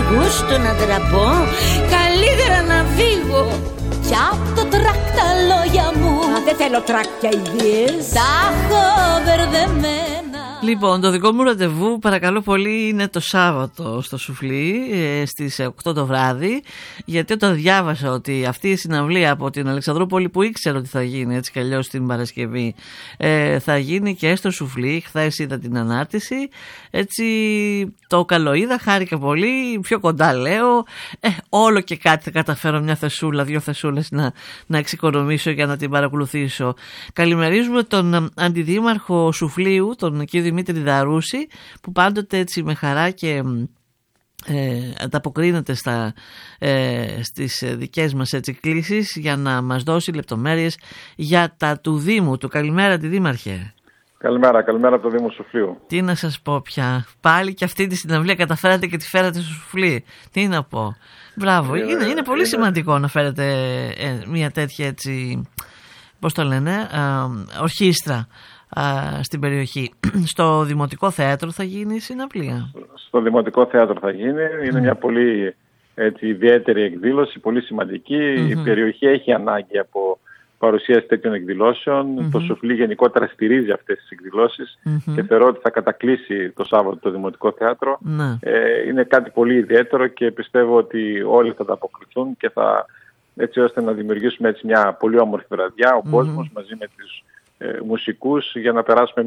γούστο να τραπώ, καλύτερα να φύγω. Κι απ' το τρακ τα λόγια μου, δεν θέλω τρακ και ιδέες, τα έχω μπερδεμένα. Λοιπόν, το δικό μου ραντεβού, παρακαλώ πολύ, είναι το Σάββατο στο Σουφλί στις 8 το βράδυ, γιατί όταν διάβασα ότι αυτή η συναυλία από την Αλεξανδρούπολη, που ήξερα ότι θα γίνει έτσι κι αλλιώς την Παρασκευή, θα γίνει και στο Σουφλί. Χθες είδα την ανάρτηση, έτσι το καλοείδα, χάρηκα πολύ, πιο κοντά λέω, όλο και κάτι θα καταφέρω, μια θεσούλα, 2 θεσούλες να εξοικονομήσω για να την παρακολουθήσω. Καλημερίζουμε τον αντιδήμαρχο Σουφλίου, τον κύριο Δημήτρη Δαρούση, που πάντοτε έτσι με χαρά και ανταποκρίνεται στις δικές μας έτσι κλήσεις για να μας δώσει λεπτομέρειες για τα του Δήμου του. Καλημέρα, Αντιδήμαρχε. Καλημέρα από το Δήμο Σουφλίου. Τι να σας πω πια, πάλι και αυτή τη συναυλία καταφέρατε και τη φέρατε στο Σουφλί. Τι να πω. Μπράβο, είναι πολύ σημαντικό να φέρετε μια τέτοια έτσι, πώς το λένε, ορχήστρα στην περιοχή. Στο Δημοτικό Θέατρο θα γίνει η συναυλία. Στο Δημοτικό Θέατρο θα γίνει. Είναι μια πολύ έτσι, ιδιαίτερη εκδήλωση, πολύ σημαντική. Η περιοχή έχει ανάγκη από παρουσίαση τέτοιων εκδηλώσεων. Το Σουφλί γενικότερα στηρίζει αυτές τις εκδηλώσεις και θεωρώ ότι θα κατακλείσει το Σάββατο το Δημοτικό Θέατρο. Είναι κάτι πολύ ιδιαίτερο και πιστεύω ότι όλοι θα τα αποκριθούν και θα, έτσι ώστε να δημιουργήσουμε έτσι μια πολύ όμορφη βραδιά, ο κόσμος μαζί με τους μουσικούς, για να περάσουμε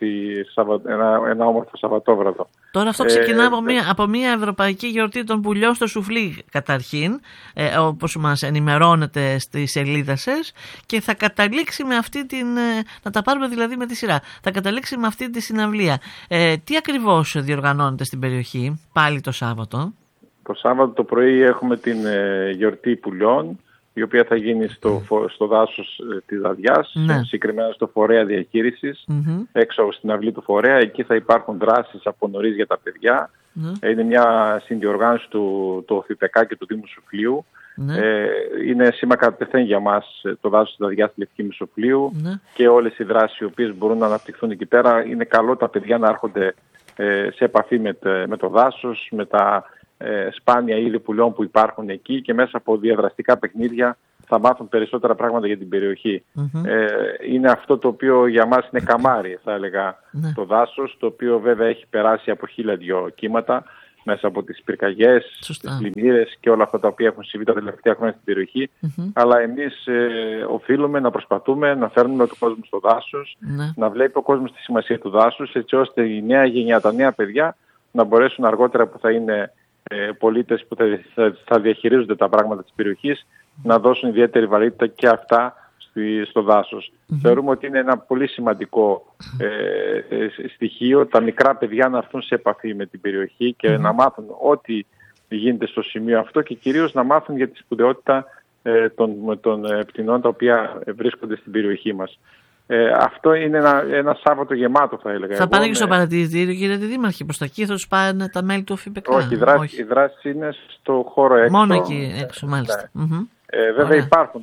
ένα όμορφο Σαββατόβραδο. Τώρα αυτό ξεκινά από μια ευρωπαϊκή γιορτή των πουλιών στο Σουφλί καταρχήν, όπως μας ενημερώνετε στη σελίδα σας, και θα καταλήξει με αυτή να τα πάρουμε δηλαδή με τη σειρά, θα καταλήξει με αυτή τη συναυλία. Τι ακριβώς διοργανώνεται στην περιοχή πάλι το Σάββατο? Το Σάββατο το πρωί έχουμε την γιορτή πουλιών, η οποία θα γίνει στο δάσος της Δαδιάς, συγκεκριμένα στο φορέα διαχείρισης, έξω στην αυλή του φορέα. Εκεί θα υπάρχουν δράσεις από νωρίς για τα παιδιά. Είναι μια συνδιοργάνωση του ΟΘΙΤΕΚΑ και του Δήμου Σουφλίου. Είναι σήμα κατ' για μας το δάσος της Δαδιάς στη Λευκή Μισοφλίου και όλες οι δράσεις οι οποίες μπορούν να αναπτυχθούν εκεί πέρα. Είναι καλό τα παιδιά να έρχονται σε επαφή με το δάσος, με τα σπάνια είδη πουλιών που υπάρχουν εκεί, και μέσα από διαδραστικά παιχνίδια θα μάθουν περισσότερα πράγματα για την περιοχή. Είναι αυτό το οποίο για μας είναι καμάρι, θα έλεγα, το δάσος, το οποίο βέβαια έχει περάσει από 1002 κύματα μέσα από τις πυρκαγιές, τις πλημμύρες και όλα αυτά τα οποία έχουν συμβεί τα τελευταία χρόνια στην περιοχή. Αλλά εμείς οφείλουμε να προσπαθούμε να φέρνουμε τον κόσμο στο δάσος, να βλέπει ο κόσμος τη σημασία του δάσους, έτσι ώστε η νέα γενιά, τα νέα παιδιά να μπορέσουν αργότερα, που θα είναι πολίτες που θα διαχειρίζονται τα πράγματα της περιοχής, να δώσουν ιδιαίτερη βαρύτητα και αυτά στο δάσος. Θεωρούμε ότι είναι ένα πολύ σημαντικό στοιχείο τα μικρά παιδιά να έρθουν σε επαφή με την περιοχή και να μάθουν ό,τι γίνεται στο σημείο αυτό, και κυρίως να μάθουν για τη σπουδαιότητα των πτηνών τα οποία βρίσκονται στην περιοχή μας. Αυτό είναι ένα Σάββατο γεμάτο, θα έλεγα. Θα πάνε και στο παρατηρητήριο, κύριε Δήμαρχε, προς τα εκεί θα τους πάνε τα μέλη του ΟΦΙΠΕΚΑ? Όχι, η δράση είναι στο χώρο έξω. Μόνο εκεί έξω, μάλιστα. Βέβαια υπάρχουν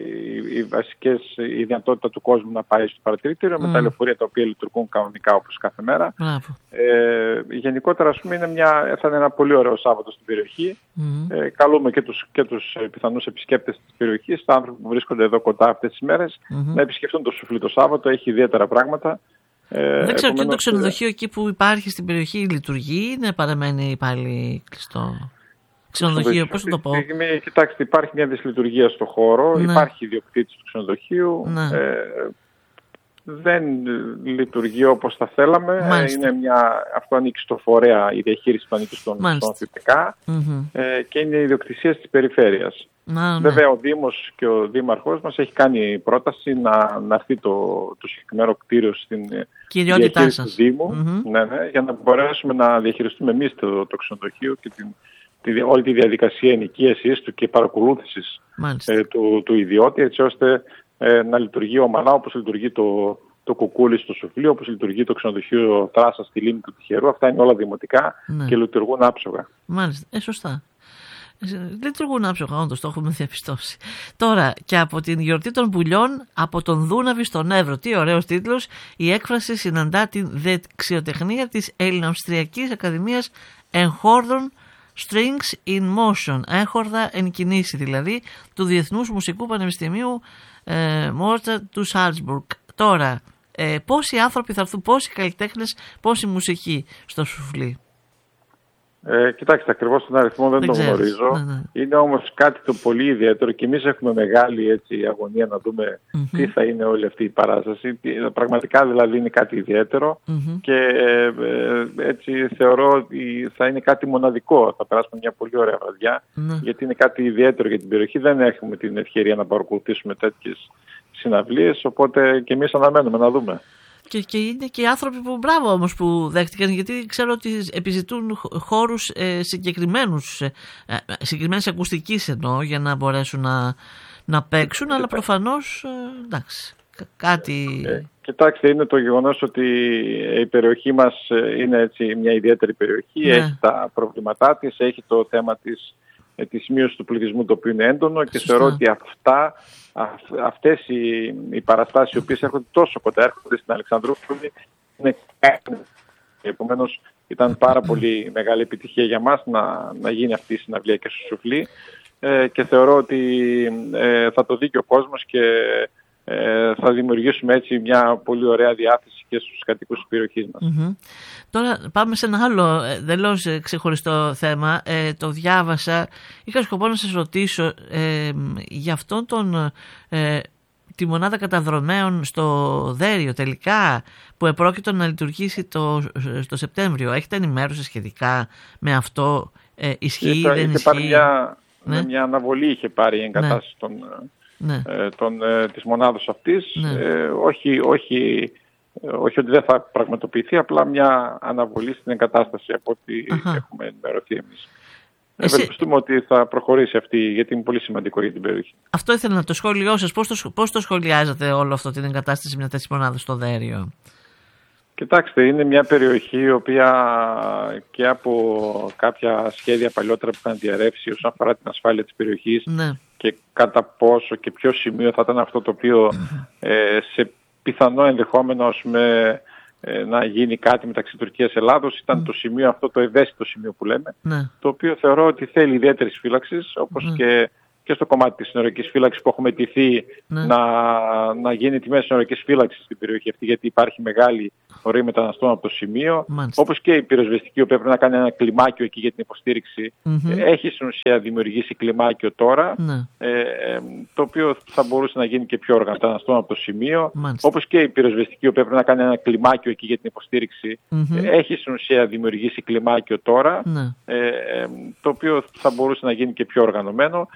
η δυνατότητα του κόσμου να πάει στο παρατηρητήριο με τα λεωφορεία τα οποία λειτουργούν κανονικά όπως κάθε μέρα. Γενικότερα, ας πούμε, θα είναι ένα πολύ ωραίο Σάββατο στην περιοχή. Καλούμε και τους πιθανούς επισκέπτες της περιοχής, τα άνθρωποι που βρίσκονται εδώ κοντά αυτές τις μέρες, να επισκεφτούν το Σουφλί το Σάββατο. Έχει ιδιαίτερα πράγματα. Δεν ξέρω, και το ξενοδοχείο εκεί που υπάρχει στην περιοχή λειτουργεί, είναι παραμένει πάλι κλειστό? Ξενοδοχείο, πώς θα το πω? Κοιτάξτε, υπάρχει μια δυσλειτουργία στο χώρο, υπάρχει ιδιοκτήτης του ξενοδοχείου, δεν λειτουργεί όπως θα θέλαμε. Αυτό ανήκει στο φορέα, η διαχείριση που ανήκει στον ΦΠΚ και είναι η ιδιοκτησία της περιφέρειας. Βέβαια ο Δήμος και ο Δήμαρχος μας έχει κάνει πρόταση να έρθει το συγκεκριμένο κτίριο στην διαχείριση του Δήμου, για να μπορέσουμε να διαχειριστούμε εμείς το ξενοδοχείο και όλη τη διαδικασία ενοικίασης του και παρακολούθησης του ιδιώτη, έτσι ώστε να λειτουργεί ομαλά, όπως λειτουργεί το κουκούλι στο Σουφλί, όπως λειτουργεί το ξενοδοχείο Θράσα στη Λίμνη του Τυχερού. Αυτά είναι όλα δημοτικά και λειτουργούν άψογα. Μάλιστα, σωστά. Λειτουργούν άψογα, όντως, το έχουμε διαπιστώσει. Τώρα, και από την γιορτή των πουλιών, από τον Δούναβη στον Εύρο. Τι ωραίος τίτλος! Η έκφραση συναντά την δεξιοτεχνία της Ελληνοαυστριακής Ακαδημίας Εγχόρδων Strings in Motion, έχορδα εν κινήσει δηλαδή, του Διεθνούς Μουσικού Πανεπιστημίου Μόρτσα του Σάλτσμπουργκ. Τώρα, πόσοι άνθρωποι θα έρθουν, πόσοι καλλιτέχνες, πόση μουσική στο σουφλί? Κοιτάξτε, ακριβώς τον αριθμό δεν τον γνωρίζω. Ναι. Είναι όμως κάτι το πολύ ιδιαίτερο και εμείς έχουμε μεγάλη αγωνία να δούμε τι θα είναι όλη αυτή η παράσταση. Πραγματικά δηλαδή είναι κάτι ιδιαίτερο και έτσι θεωρώ ότι θα είναι κάτι μοναδικό. Θα περάσουμε μια πολύ ωραία βραδιά γιατί είναι κάτι ιδιαίτερο για την περιοχή. Δεν έχουμε την ευκαιρία να παρακολουθήσουμε τέτοιες συναυλίες, οπότε και εμείς αναμένουμε να δούμε. Και είναι και οι άνθρωποι που μπράβο όμως που δέχτηκαν, γιατί ξέρω ότι επιζητούν χώρους συγκεκριμένης ακουστικής εννοώ, για να μπορέσουν να παίξουν, αλλά προφανώς εντάξει, κάτι... Κοιτάξτε, είναι το γεγονός ότι η περιοχή μας είναι έτσι μια ιδιαίτερη περιοχή, έχει τα προβλήματά της, έχει το θέμα της μείωσης του πληθυσμού, το οποίο είναι έντονο και θεωρώ ότι αυτές οι παραστάσεις οι οποίες έρχονται τόσο κοντά, έρχονται στην Αλεξανδρούπολη, είναι επομένως ήταν πάρα πολύ μεγάλη επιτυχία για μας να γίνει αυτή η συναυλία και στο σουφλί και θεωρώ ότι θα το δει και ο κόσμος και θα δημιουργήσουμε έτσι μια πολύ ωραία διάθεση και στους κατοίκους της περιοχής μας. Τώρα πάμε σε ένα άλλο εντελώς ξεχωριστό θέμα. Το διάβασα. Είχα σκοπό να σας ρωτήσω για αυτόν τη μονάδα καταδρομέων στο Δέριο τελικά που επρόκειτο να λειτουργήσει στο Σεπτέμβριο. Έχετε ενημέρωση σχετικά με αυτό? Ισχύει, δεν ισχύει? Μια αναβολή είχε πάρει η εγκατάσταση της μονάδος αυτής. Όχι ότι δεν θα πραγματοποιηθεί, απλά μια αναβολή στην εγκατάσταση από ό,τι έχουμε ενημερωθεί εμείς. Ευελπιστούμε ότι θα προχωρήσει αυτή, γιατί είναι πολύ σημαντικό για την περιοχή. Αυτό ήθελα να το σχόλιο σας. Πώς το σχολιάζετε όλο αυτό, την εγκατάσταση μια τέτοια μονάδα στο Δέριο? Κοιτάξτε, είναι μια περιοχή η οποία και από κάποια σχέδια παλιότερα που είχαν διαρρεύσει όσον αφορά την ασφάλεια της περιοχής και κατά πόσο και ποιο σημείο θα ήταν αυτό το οποίο σε πιθανό ενδεχόμενο να γίνει κάτι μεταξύ Τουρκίας και Ελλάδος ήταν το σημείο αυτό, το ευαίσθητο σημείο που λέμε, το οποίο θεωρώ ότι θέλει ιδιαίτερης φύλαξης, όπως και στο κομμάτι της συνοριακής φύλαξης που έχουμε αιτηθεί να γίνει τιμές συνοριακής φύλαξης στην περιοχή αυτή, γιατί υπάρχει μεγάλη ροή μεταναστών από το σημείο, όπως και η πυροσβεστική, που πρέπει να κάνει ένα κλιμάκιο εκεί για την υποστήριξη. Έχει στην ουσία δημιουργήσει κλιμάκιο τώρα, το οποίο θα μπορούσε να γίνει και πιο μεταναστών από το σημείο, όπως και η πυροσβεστική, που πρέπει να κάνει ένα κλιμάκιο εκεί για την υποστήριξη. Έχει στην ουσία δημιουργήσει κλιμάκιο τώρα, το οποίο θα μπορούσε να γίνει και πιο οργανωμένο.